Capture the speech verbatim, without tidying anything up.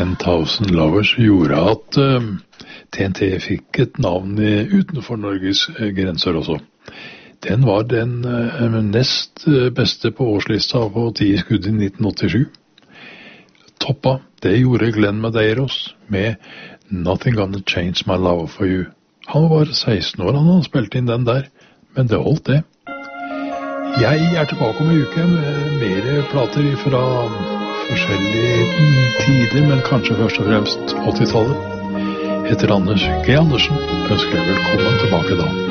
ten thousand Lovers gjorde at uh, T N T fikk et navn i, utenfor Norges uh, grenser også. Den var den uh, nest beste på årslista på ti skudd i nitten åttisju. Toppa, det gjorde Glenn Medeiros med Nothing Gonna Change My Love For You. Han var seksten år, han hadde spilt inn den der, men det holdt det. Jeg er tilbake om en uke med mer plater fra forskjellige tider, men kanskje først og fremst åttitallet. Etter Anders G. Andersen ønsker jeg velkommen tilbake da.